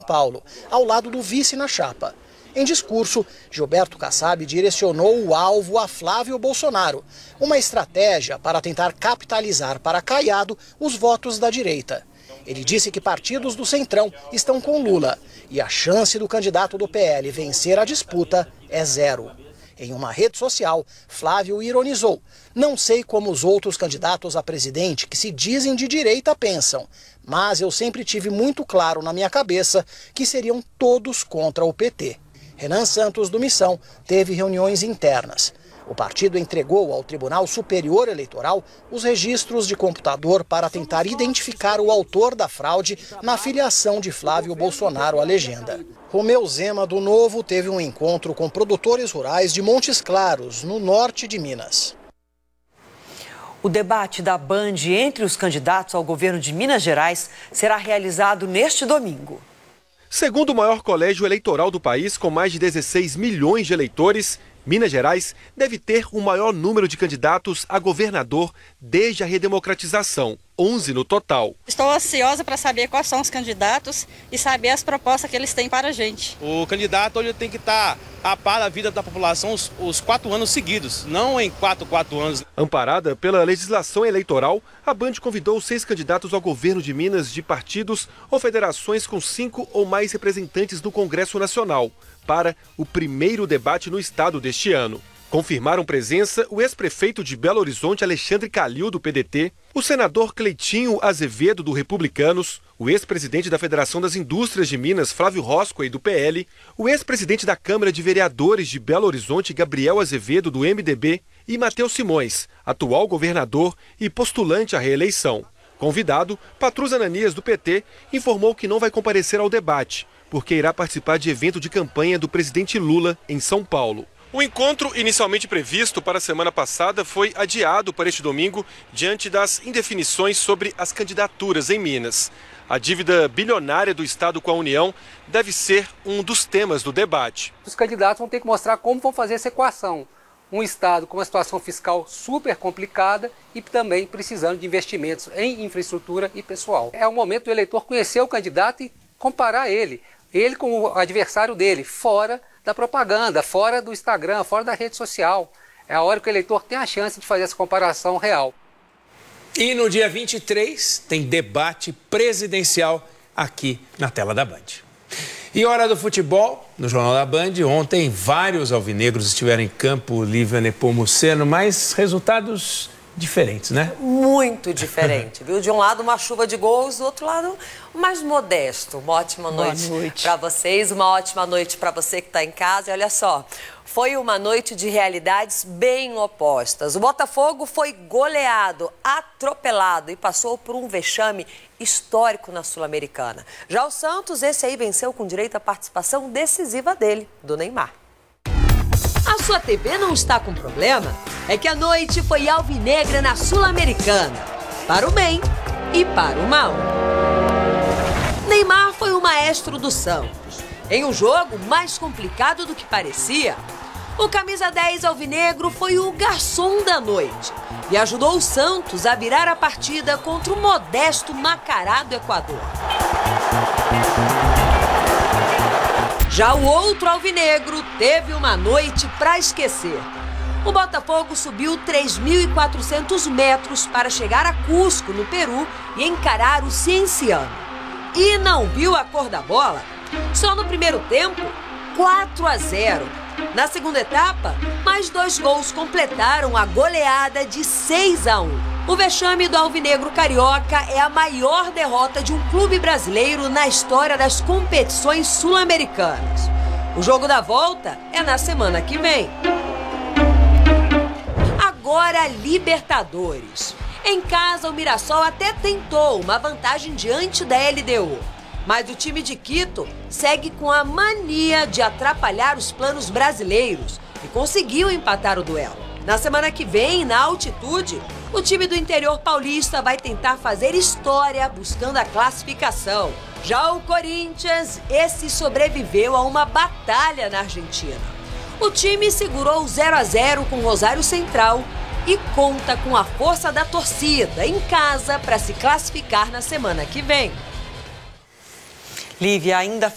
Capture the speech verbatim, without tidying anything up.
Paulo, ao lado do vice na chapa. Em discurso, Gilberto Kassab direcionou o alvo a Flávio Bolsonaro, uma estratégia para tentar capitalizar para Caiado os votos da direita. Ele disse que partidos do Centrão estão com Lula e a chance do candidato do P L vencer a disputa é zero. Em uma rede social, Flávio ironizou: "Não sei como os outros candidatos a presidente que se dizem de direita pensam, mas eu sempre tive muito claro na minha cabeça que seriam todos contra o P T." Renan Santos, do Missão, teve reuniões internas. O partido entregou ao Tribunal Superior Eleitoral os registros de computador para tentar identificar o autor da fraude na filiação de Flávio Bolsonaro à legenda. Romeu Zema, do Novo, teve um encontro com produtores rurais de Montes Claros, no norte de Minas. O debate da Band entre os candidatos ao governo de Minas Gerais será realizado neste domingo. Segundo o maior colégio eleitoral do país, com mais de dezesseis milhões de eleitores, Minas Gerais deve ter o maior número de candidatos a governador desde a redemocratização, onze no total. Estou ansiosa para saber quais são os candidatos e saber as propostas que eles têm para a gente. O candidato hoje tem que estar a par da vida da população os, os quatro anos seguidos, não em quatro, quatro anos. Amparada pela legislação eleitoral, a Band convidou seis candidatos ao governo de Minas de partidos ou federações com cinco ou mais representantes no Congresso Nacional para o primeiro debate no estado deste ano. Confirmaram presença o ex-prefeito de Belo Horizonte, Alexandre Calil, do P D T, o senador Cleitinho Azevedo, do Republicanos, o ex-presidente da Federação das Indústrias de Minas, Flávio Roscoe, do P L, o ex-presidente da Câmara de Vereadores de Belo Horizonte, Gabriel Azevedo, do M D B, e Matheus Simões, atual governador e postulante à reeleição. Convidado, Patrus Ananias, do P T, informou que não vai comparecer ao debate, porque irá participar de evento de campanha do presidente Lula em São Paulo. O encontro, inicialmente previsto para a semana passada, foi adiado para este domingo diante das indefinições sobre as candidaturas em Minas. A dívida bilionária do Estado com a União deve ser um dos temas do debate. Os candidatos vão ter que mostrar como vão fazer essa equação. Um Estado com uma situação fiscal super complicada e também precisando de investimentos em infraestrutura e pessoal. É o momento do eleitor conhecer o candidato e comparar ele. Ele com o adversário dele, fora da propaganda, fora do Instagram, fora da rede social. É a hora que o eleitor tem a chance de fazer essa comparação real. E no dia vinte e três tem debate presidencial aqui na tela da Band. E hora do futebol, no Jornal da Band, ontem vários alvinegros estiveram em campo Lívia Nepomuceno, mas resultados diferentes, né? Muito diferente, viu? De um lado uma chuva de gols, do outro lado mais modesto. Uma ótima noite, noite. para vocês, uma ótima noite para você que está em casa. E olha só, foi uma noite de realidades bem opostas. O Botafogo foi goleado, atropelado e passou por um vexame histórico na Sul-Americana. Já o Santos, esse aí venceu com direito à participação decisiva dele, do Neymar. A sua T V não está com problema? É que a noite foi alvinegra na Sul-Americana, para o bem e para o mal. Neymar foi o maestro do Santos. Em um jogo mais complicado do que parecia, o camisa dez alvinegro foi o garçom da noite e ajudou o Santos a virar a partida contra o modesto Macará do Equador. Já o outro alvinegro teve uma noite para esquecer. O Botafogo subiu três mil e quatrocentos metros para chegar a Cusco, no Peru, e encarar o Cienciano. E não viu a cor da bola? Só no primeiro tempo, quatro a zero. Na segunda etapa, mais dois gols completaram a goleada de seis a um. O vexame do alvinegro carioca é a maior derrota de um clube brasileiro na história das competições sul-americanas. O jogo da volta é na semana que vem. Agora, Libertadores. Em casa, o Mirassol até tentou uma vantagem diante da L D U. Mas o time de Quito segue com a mania de atrapalhar os planos brasileiros e conseguiu empatar o duelo. Na semana que vem, na altitude, o time do interior paulista vai tentar fazer história buscando a classificação. Já o Corinthians, esse sobreviveu a uma batalha na Argentina. O time segurou zero a zero com o Rosário Central e conta com a força da torcida em casa para se classificar na semana que vem. Lívia, ainda